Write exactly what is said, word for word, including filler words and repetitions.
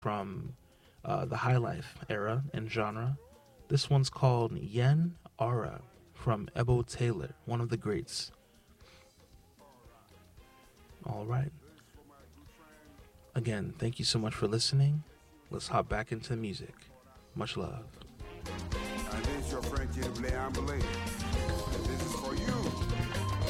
from uh, the High Life era and genre. This one's called Yen Ara from Ebo Taylor, one of the greats. All right. Again, thank you so much for listening. Let's hop back into the music. Much love. And this is your friend Jim Blay Ambulate. This is for you.